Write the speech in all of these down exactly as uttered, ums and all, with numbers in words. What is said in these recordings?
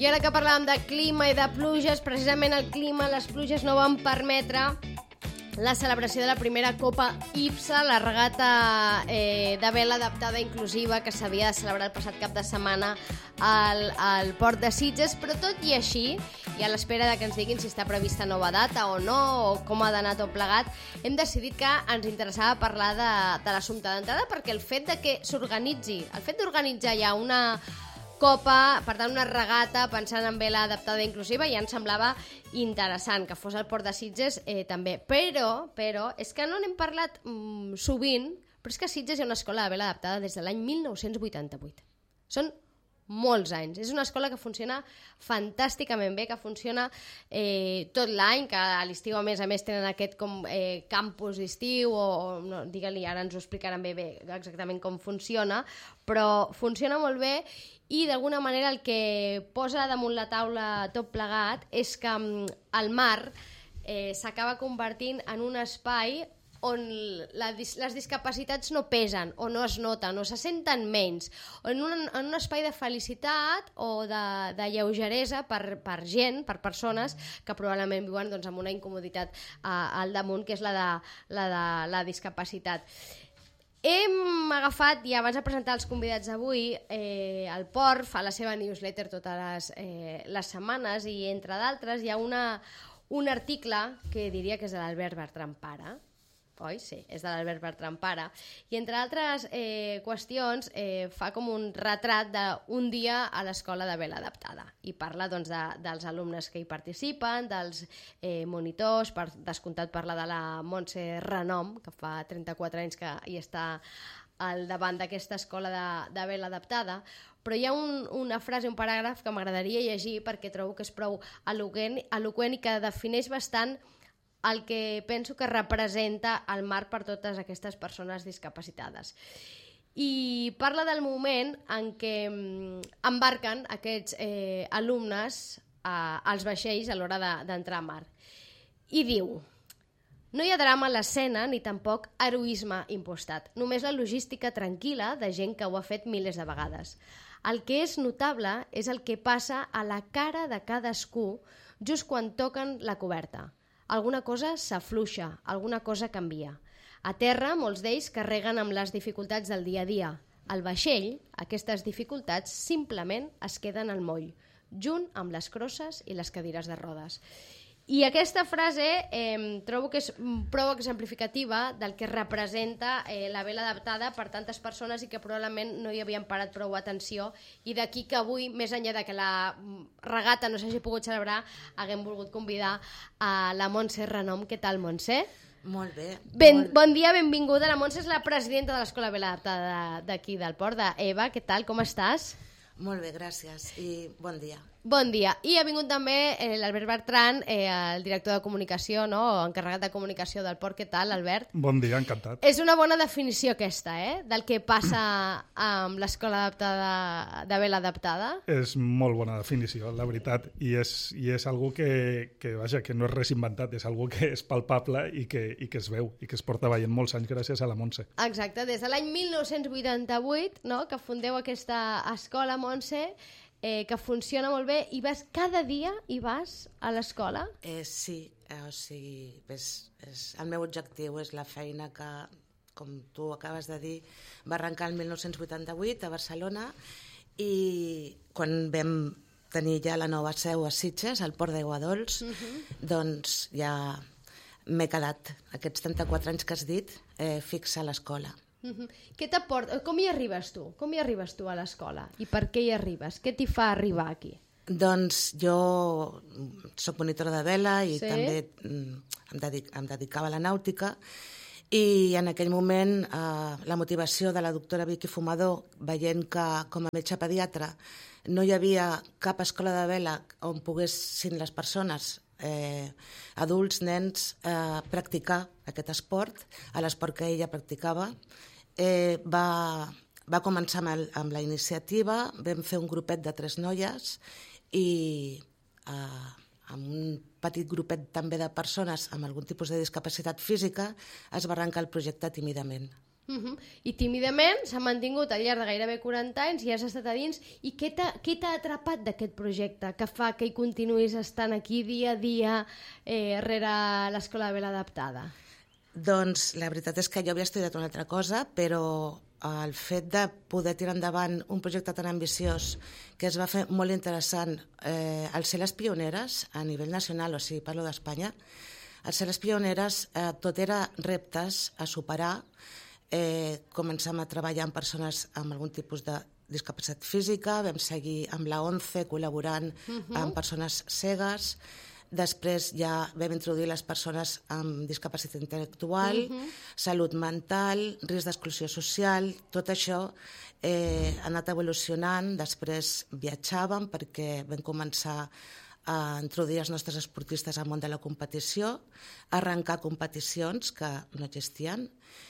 I ara que parlàvem de clima i de pluges, precisament el clima, les pluges no van permetre la celebració de la primera Copa I P S A, la regata eh, de vela adaptada inclusiva que s'havia de celebrar el passat cap de setmana al, al Port de Sitges, però tot i així, i a l'espera de que ens diguin si està prevista nova data o no, o com ha d'anar tot plegat, hem decidit que ens interessava parlar de, de l'assumpte d'entrada, perquè el fet de que s'organitzi, el fet d'organitzar ja una copa, per tant una regata pensant en vela adaptada inclusiva, ja ens semblava interessant que fos al Port de Sitges eh, també, però, però és que no n'hem parlat mm, sovint, però és que a Sitges hi ha una escola de vela adaptada des de l'any mil nou-cents vuitanta-vuit. Són molts anys. És una escola que funciona fantàsticament bé, que funciona eh, tot l'any, que a l'estiu a més a més tenen aquest com, eh, campus d'estiu, o, o no, digue-li, ara ens ho explicaran bé, bé exactament com funciona, però funciona molt bé i d'alguna manera el que posa damunt la taula tot plegat és que el mar eh, s'acaba convertint en un espai on la, les discapacitats no pesen, o no es noten, o se senten menys, o en un, en un espai de felicitat o de, de lleugeresa per, per gent, per persones que probablement viuen doncs, amb una incomoditat eh, al damunt, que és la de la, de, la discapacitat. Hem agafat, i abans de presentar els convidats d'avui, eh, el Port fa la seva newsletter totes les, eh, les setmanes, i entre d'altres hi ha una, un article que diria que és de l'Albert Bertran Pare, oi? Sí, és de l'Albert Bertran Pare, i entre altres eh, qüestions eh, fa com un retrat d'un dia a l'escola de vela adaptada, i parla doncs, de, dels alumnes que hi participen, dels eh, monitors, per descomptat parla de la Montse Renom, que fa trenta-quatre anys que hi està al davant d'aquesta escola de, de vela adaptada, però hi ha un, una frase, un paràgraf que m'agradaria llegir perquè trobo que és prou eloqüent, eloqüent i que defineix bastant el que penso que representa el mar per totes aquestes persones discapacitades. I parla del moment en què embarquen aquests eh, alumnes eh, als vaixells a l'hora d'entrar de, a mar. I diu: no hi ha drama a l'escena ni tampoc heroisme impostat, només la logística tranquil·la de gent que ho ha fet milers de vegades. El que és notable és el que passa a la cara de cadascú just quan toquen la coberta. Alguna cosa s'afluixa, alguna cosa canvia. A terra, molts d'ells carreguen amb les dificultats del dia a dia. Al vaixell, aquestes dificultats simplement es queden al moll, junt amb les crosses i les cadires de rodes. I aquesta frase eh, trobo que és prou exemplificativa del que representa eh, la vela adaptada per tantes persones i que probablement no hi havien parat prou atenció, i d'aquí que avui, més enllà de que la regata no s'hagi pogut celebrar, haguem volgut convidar a la Montse Renom. Què tal, Montse? Molt bé. Ben, molt... Bon dia, benvinguda. La Montse és la presidenta de l'Escola Vela Adaptada d'aquí del Port, d'Eva. Què tal, com estàs? Molt bé, gràcies, i bon dia. Bon dia. I ha vingut també eh, l'Albert Bertran, eh, el director de comunicació, no? O encarregat de comunicació del Port. Què tal, Albert? Bon dia, encantat. És una bona definició aquesta, eh? Del que passa amb l'escola adaptada, de vela adaptada. És molt bona definició, la veritat, i és, i és algo que, que, vaja, que no és res inventat, és algo que és palpable i que, i que es veu, i que es porta veient molts anys gràcies a la Montse. Exacte, des de l'any mil nou-cents vuitanta-vuit, no?, que fundeu aquesta escola, Montse, Eh, que funciona molt bé, i vas cada dia i vas a l'escola? Eh, sí, eh, o sigui, és, és, el meu objectiu és la feina que, com tu acabes de dir, va arrencar el mil nou-cents vuitanta-vuit a Barcelona, i quan vam tenir ja la nova seu a Sitges, al Port d'Aiguadols, uh-huh. doncs ja m'he quedat aquests trenta-quatre anys que has dit eh, fixa a l'escola. Uh-huh. Què t'aporta? Com hi arribes tu? Com hi arribes tu a l'escola? I per què hi arribes? Què t'hi fa arribar aquí? Doncs jo soc monitora de vela i sí? també em, dedic, em dedicava a la nàutica, i en aquell moment eh, la motivació de la doctora Vicky Fumador, veient que com a metge pediatra no hi havia cap escola de vela on poguessin les persones, eh, adults, nens, eh, practicar aquest esport, a l'esport que ella practicava, Eh, va, va començar amb, el, amb la iniciativa, vam fer un grupet de tres noies i eh, amb un petit grupet també de persones amb algun tipus de discapacitat física es va arrencar el projecte tímidament. Uh-huh. I tímidament s'ha mantingut al llarg de gairebé quaranta anys i has estat a dins. I què t'ha atrapat d'aquest projecte que fa que hi continuïs estant aquí dia a dia eh, rere l'Escola de Vela Adaptada? Doncs la veritat és que jo havia estudiat una altra cosa, però el fet de poder tirar endavant un projecte tan ambiciós que es va fer molt interessant eh, al ser les pioneres a nivell nacional, o sigui, parlo d'Espanya, al ser les pioneres eh, tot era reptes a superar. Eh, començam a treballar amb persones amb algun tipus de discapacitat física, vam seguir amb la ONCE col·laborant uh-huh. amb persones cegues, després ja vam introduir les persones amb discapacitat intel·lectual, uh-huh. salut mental, risc d'exclusió social, tot això eh, ha anat evolucionant, després viatjàvem perquè vam començar a introduir els nostres esportistes al món de la competició, arrencar competicions que no existien,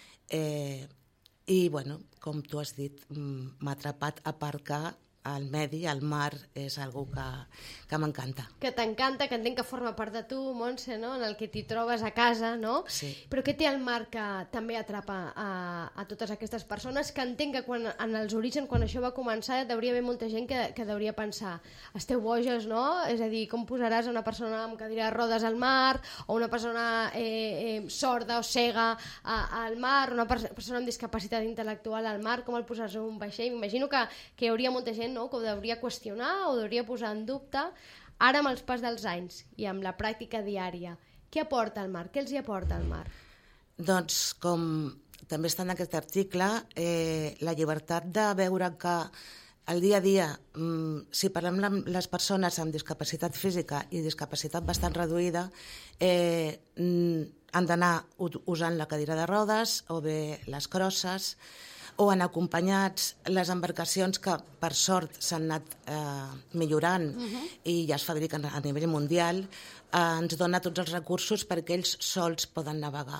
Eh, i, bueno, com tu has dit, m'ha atrapat a part que el medi, el mar, és algo que, que m'encanta. Que t'encanta, que entenc que forma part de tu, Montse, no? En el que t'hi trobes a casa, no? Sí. Però què té el mar que també atrapa a, a totes aquestes persones? Que entenc que quan, en els orígens, quan això va començar, hauria haver molta gent que, que hauria pensar esteu boges, no? És a dir, com posaràs una persona amb cadira de rodes al mar, o una persona eh, eh, sorda o cega a, al mar, una per persona amb discapacitat intel·lectual al mar, com el posaràs en un vaixell? M'imagino que, que hi hauria molta gent, no? Que ho hauria qüestionar o hauria posar en dubte. Ara, amb els pas dels anys i amb la pràctica diària, què aporta el mar? Què els hi aporta el mar? Doncs, com també està en aquest article, eh, la llibertat de veure que el dia a dia, mm, si parlem amb les persones amb discapacitat física i discapacitat bastant reduïda, eh, mm, han d'anar usant la cadira de rodes o bé les crosses, o han acompanyats les embarcacions que, per sort, s'han anat eh, millorant uh-huh. i ja es fabriquen a nivell mundial, eh, ens dona tots els recursos perquè ells sols poden navegar.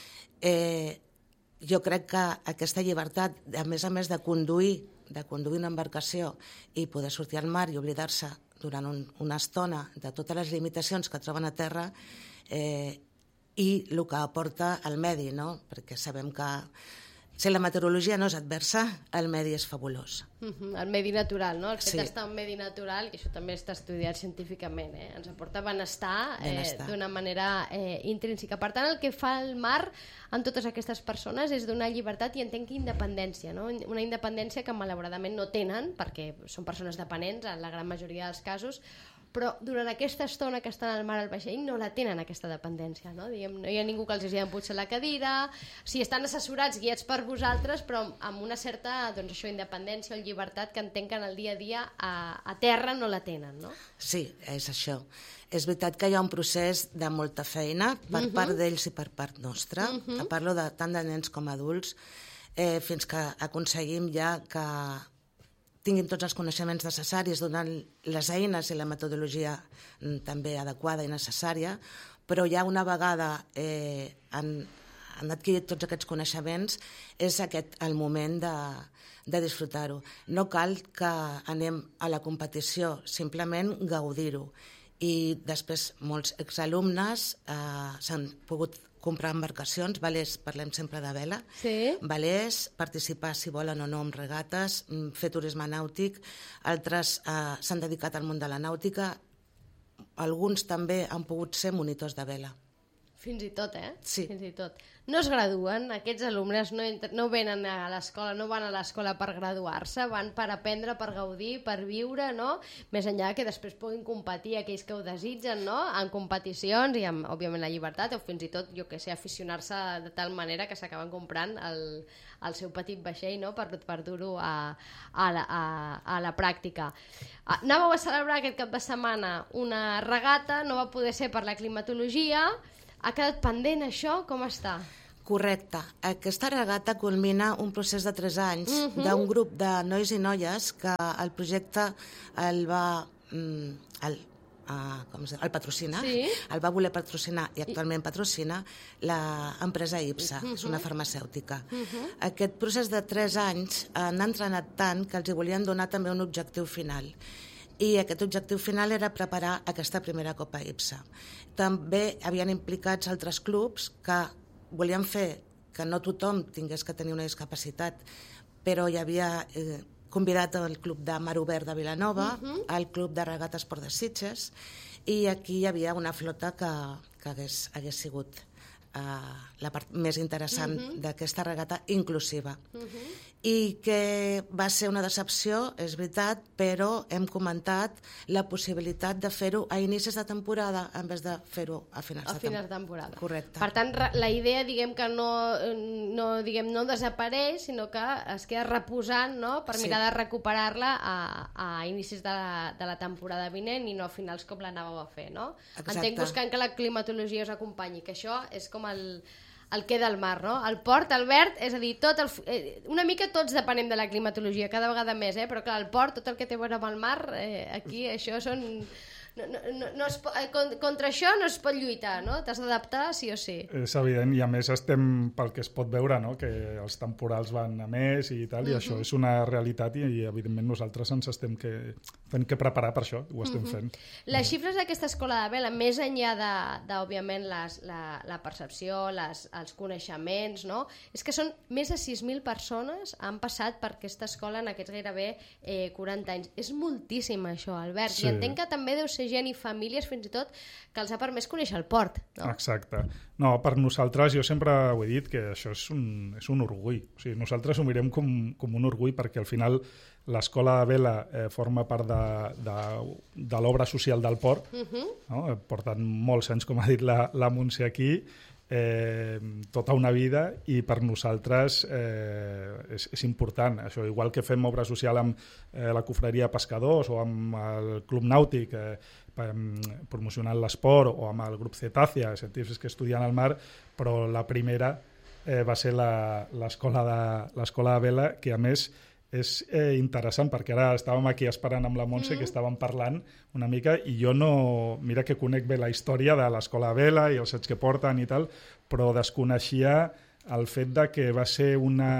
Eh, jo crec que aquesta llibertat, a més a més de conduir, de conduir una embarcació i poder sortir al mar i oblidar-se durant un, una estona de totes les limitacions que troben a terra, eh, i el que aporta el medi, no? Perquè sabem que si la meteorologia no és adversa, el medi és fabulós. Uh-huh. El medi natural, no? El fet sí. d'estar en medi natural, i això també està estudiat científicament, eh? Ens aporta benestar, benestar. Eh, d'una manera eh, intrínseca. Per tant, el que fa el mar en totes aquestes persones és donar llibertat i entenc independència, no? Una independència que malauradament no tenen, perquè són persones dependents en la gran majoria dels casos, però durant aquesta estona que estan al mar al vaixell no la tenen, aquesta dependència, no? Diguem, no hi ha ningú que els hagi d'empujar la cadira, o sigui, estan assessorats, guiats per vosaltres, però amb una certa, doncs això, independència o llibertat que entenc que en el dia a dia a, a terra no la tenen, no? Sí, és això. És veritat que hi ha un procés de molta feina per uh-huh. part d'ells i per part nostra. Uh-huh. Parlo de tant de nens com adults, eh, fins que aconseguim ja que tinguin tots els coneixements necessaris, donant les eines i la metodologia també adequada i necessària, però ja una vegada eh, han, han adquirit tots aquests coneixements, és aquest el moment de, de disfrutar-ho. No cal que anem a la competició, simplement gaudir-ho. I després molts exalumnes eh, s'han pogut comprar embarcacions, velers, parlem sempre de vela, sí. velers, participar si volen o no en regates, fer turisme nàutic, altres eh, s'han dedicat al món de la nàutica, alguns també han pogut ser monitors de vela. Fins i tot, eh? Sí. Fins i tot. No es graduen, aquests alumnes no, no venen a l'escola, no van a l'escola per graduar-se, van per aprendre, per gaudir, per viure, no? Més enllà que després puguin competir aquells que ho desitgen, no? En competicions i amb, òbviament, la llibertat, o fins i tot, jo que sé, aficionar-se de tal manera que s'acaben comprant el, el seu petit vaixell, no? Per, per dur-ho a, a, la, a, a la pràctica. Anàveu a celebrar aquest cap de setmana una regata, no va poder ser per la climatologia. Ha quedat pendent això? Com està? Correcte. Aquesta regata culmina un procés de tres anys uh-huh. d'un grup de nois i noies que el projecte el va el, uh, com es diu, el patrocinar, sí. el va voler patrocinar i actualment patrocina l'empresa IPSA, uh-huh. és una farmacèutica. Uh-huh. Aquest procés de tres anys han entrenat tant que els hi volien donar també un objectiu final. I aquest objectiu final era preparar aquesta primera Copa IPSA. També havien implicats altres clubs que volien fer que no tothom tingués que tenir una discapacitat, però hi havia eh, convidat el Club de Mar Obert de Vilanova, uh-huh. el Club de Regates Port de Sitges, i aquí hi havia una flota que, que hagués, hagués sigut uh, la part més interessant uh-huh. d'aquesta regata inclusiva. Uh-huh. I que va ser una decepció, és veritat, però hem comentat la possibilitat de fer-ho a inicis de temporada en vez de fer-ho a finals a de, finals tem- de temporada. Correcte. Per tant, la idea, diguem que no, no, diguem, no desapareix, sinó que es queda reposant, no?, per mirar sí. de recuperar-la a, a inicis de la, de la temporada vinent i no a finals com l'anàveu a fer, no? Exacte. Entenc buscant que la climatologia us acompanyi, que això és com el... el que del mar, no? El port, Albert, és a dir, tot el, eh, una mica tots depenem de la climatologia, cada vegada més, eh? Però clar, el port, tot el que té a veure amb el mar, eh, aquí això són... No, no, no, no es, contra això no es pot lluitar, no? T'has d'adaptar sí o sí. És evident, i a més estem, pel que es pot veure, no?, que els temporals van a més i tal, i uh-huh. això és una realitat i, i evidentment nosaltres ens estem que, fent que preparar per això, ho estem uh-huh. fent. Les xifres d'aquesta escola de vela, més enllà de, de òbviament, les, la, la percepció, les, els coneixements, no?, és que són més de sis mil persones han passat per aquesta escola en aquests gairebé eh, quaranta anys. És moltíssim això, Albert, sí. I entenc que també deu ser gent i famílies fins i tot que els ha permès conèixer el port, no? Exacte. No, per nosaltres, jo sempre ho he dit, que això és un, és un orgull. O sigui, nosaltres ho mirem com, com un orgull perquè al final l'escola de vela eh, forma part de, de, de l'obra social del port, uh-huh. no? Porten molts anys, com ha dit la, la Montse aquí, eh, tota una vida, i per nosaltres eh, és, és important. Això, igual que fem obra social amb eh, la cofreria Pescadors o amb el Club Nàutic, eh, promocionant l'esport, o amb el grup Cetàcia, científics que estudien al mar, però la primera eh, va ser la, l'escola de, l'escola de vela, que a més és eh, interessant, perquè ara estàvem aquí esperant amb la Montse, mm. que estàvem parlant una mica, i jo no... Mira que conec bé la història de l'escola de vela i els anys que porten i tal, però desconeixia el fet de que va ser una...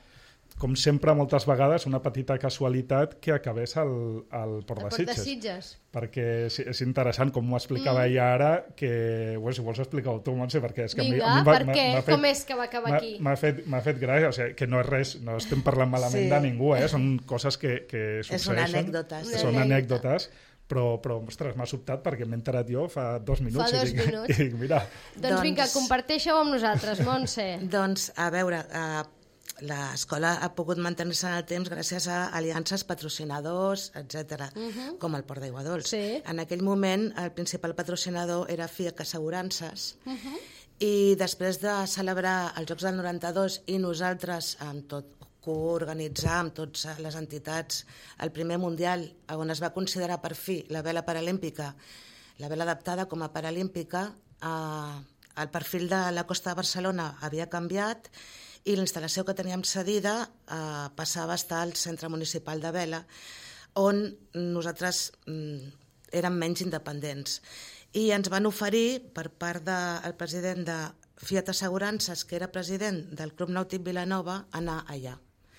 com sempre, moltes vegades, una petita casualitat que acabés al, al Port de Sitges. Port de Sitges. Perquè és, és interessant, com m'ho explicava mm. ella ara, que, bueno, si vols explicar-ho tu, Montse, perquè és que Vinga, a mi, a mi per què? Fet, com és que va acabar aquí? M'ha fet, m'ha fet gràcia, o sigui, que no és res, no estem parlant malament sí. de ningú, eh? Són coses que, que succeeixen. Són anècdotes. Que són anècdotes. Però, però ostres, m'ha sobtat perquè m'he enterat jo fa dos minuts. Fa dos i dic, minuts. I dic, mira... Doncs vinga, comparteixo-ho amb nosaltres, Montse. Doncs, a veure... Uh, l'escola ha pogut mantenir-se en el temps gràcies a aliances, patrocinadors, etcètera, uh-huh. com el Port d'Aiguadols. Sí. En aquell moment, el principal patrocinador era F I A C Assegurances, uh-huh. i després de celebrar els Jocs del noranta-dos i nosaltres, amb tot, coorganitzar amb totes les entitats el primer mundial, on es va considerar per fi la vela paralímpica, la vela adaptada com a paralímpica, eh, el perfil de la costa de Barcelona havia canviat, i la instal·lació que teníem cedida eh, passava a estar al Centre Municipal de Vela, on nosaltres mm, érem menys independents. I ens van oferir, per part del president de Fiat Assegurances, que era president del Club Nàutic Vilanova, anar allà.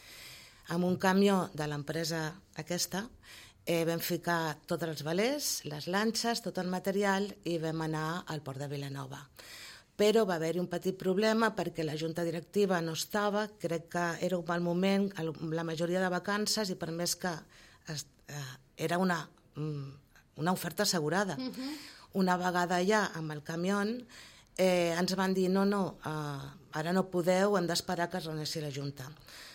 Amb un camió de l'empresa aquesta eh, vam ficar tots els velers, les lanxes, tot el material, i vam anar al Port de Vilanova. Però va haver-hi un petit problema perquè la junta directiva no estava, crec que era un mal moment, la majoria de vacances, i per més que es, eh, era una, una oferta assegurada. Uh-huh. Una vegada allà amb el camió eh, ens van dir no, no, eh, ara no podeu, hem d'esperar que es reuneixi la junta.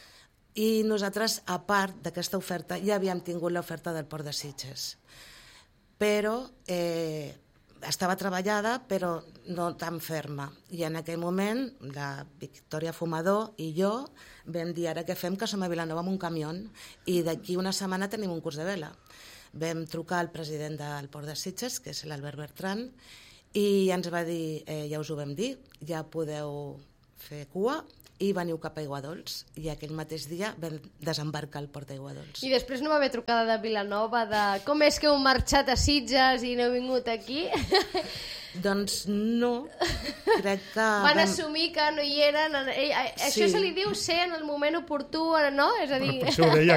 I nosaltres, a part d'aquesta oferta, ja havíem tingut l'oferta del Port de Sitges. Però... Eh, estava treballada, però no tan ferma. I en aquell moment, la Victòria Fumador i jo vam dir, ara què fem, que som a Vilanova amb un camió, i d'aquí una setmana tenim un curs de vela. Vam trucar al president del Port de Sitges, que és l'Albert Bertran, i ens va dir, eh, ja us ho vam dir, ja podeu fer cua, i veniu cap a Aiguadols, i aquell mateix dia vam desembarcar al Port d'Aiguadols. I després no va haver trucada de Vilanova de com és que heu marxat a Sitges i no heu vingut aquí? Doncs no, crec que... Van vam... assumir que no hi eren... Això sí. Se li diu ser en el moment oportú, no? És a dir... Però per això ho deia,